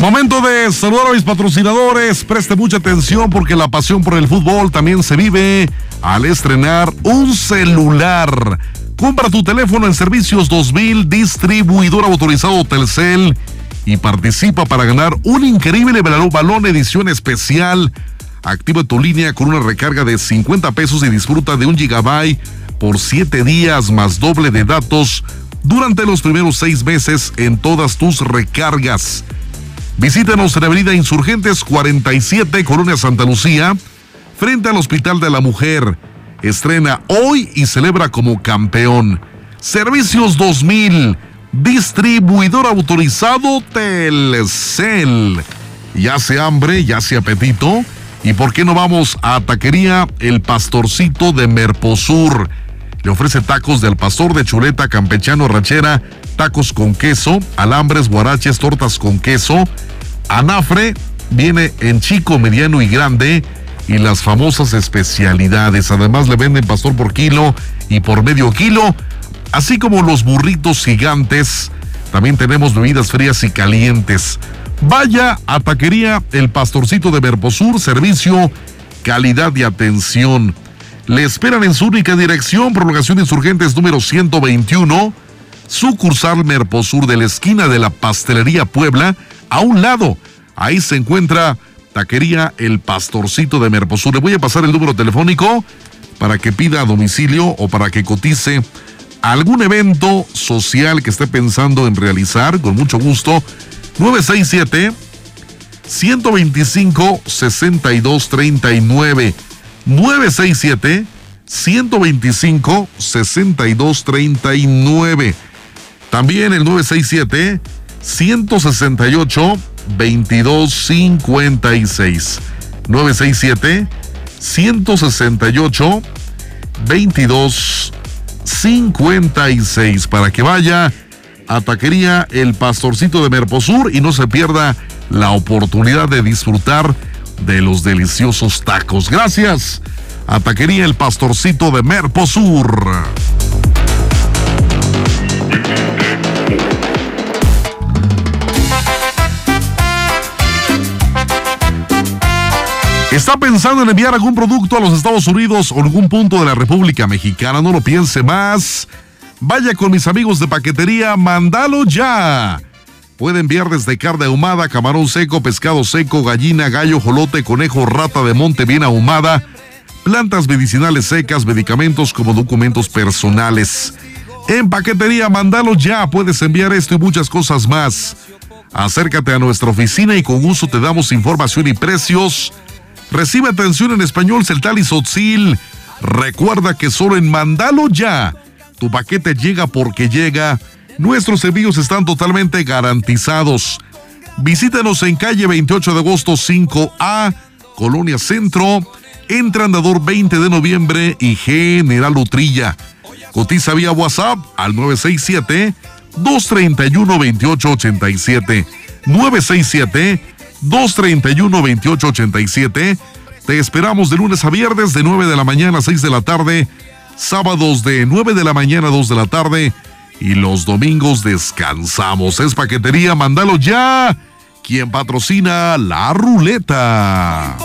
Momento de saludar a mis patrocinadores. Preste mucha atención porque la pasión por el fútbol también se vive al estrenar un celular. Compra tu teléfono en Servicios 2000, distribuidor autorizado Telcel, y participa para ganar un increíble balón edición especial. Activa tu línea con una recarga de 50 pesos y disfruta de 1 GB por 7 días más doble de datos durante los primeros 6 meses en todas tus recargas. Visítanos en Avenida Insurgentes 47, Colonia Santa Lucía, frente al Hospital de la Mujer. Estrena hoy y celebra como campeón. Servicios 2000, distribuidor autorizado Telcel. Ya hace hambre, ya hace apetito. ¿Y por qué no vamos a Taquería El Pastorcito de Merposur? Le ofrece tacos del pastor, de chuleta, campechano, rachera, tacos con queso, alambres, guaraches, tortas con queso, anafre, viene en chico, mediano y grande, y las famosas especialidades. Además le venden pastor por kilo y por medio kilo, así como los burritos gigantes. También tenemos bebidas frías y calientes. Vaya a Taquería El Pastorcito de Merposur, servicio, calidad y atención. Le esperan en su única dirección, Prolongación de Insurgentes número 121, sucursal Merposur, de la esquina de la Pastelería Puebla, a un lado. Ahí se encuentra Taquería El Pastorcito de Merposur. Le voy a pasar el número telefónico para que pida a domicilio o para que cotice algún evento social que esté pensando en realizar, con mucho gusto. 967-125-6239. 967-125-6239. También el 967-168-2256. 967-168-2256. Para que vaya a Taquería El Pastorcito de Merposur y no se pierda la oportunidad de disfrutar de los deliciosos tacos. Gracias a Taquería El Pastorcito de Merposur. ¿Está pensando en enviar algún producto a los Estados Unidos o algún punto de la República Mexicana? No lo piense más. Vaya con mis amigos de Paquetería Mandalo Ya. Puede enviar desde carne ahumada, camarón seco, pescado seco, gallina, gallo, jolote, conejo, rata de monte bien ahumada, plantas medicinales secas, medicamentos como documentos personales. En Paquetería Mandalo Ya puedes enviar esto y muchas cosas más. Acércate a nuestra oficina y con gusto te damos información y precios. Recibe atención en español, celtal y tzotzil. Recuerda que solo en Mandalo Ya tu paquete llega porque llega. Nuestros envíos están totalmente garantizados. Visítanos en calle 28 de agosto 5A, Colonia Centro, entre Andador 20 de noviembre y General Utrilla. Cotiza vía WhatsApp al 967-231-2887. 967-231-2887. Te esperamos de lunes a viernes de 9 de la mañana a 6 de la tarde. Sábados de 9 de la mañana a 2 de la tarde. Y los domingos descansamos. Es Paquetería Mandalo Ya, quien patrocina la ruleta.